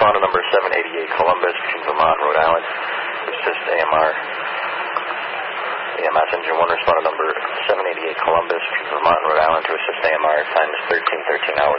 responder number 788 Columbus between Vermont and Rhode Island to assist AMR. EMS engine 1, responder number 788 Columbus between Vermont and Rhode Island to assist AMR. Time is 13:13 hours.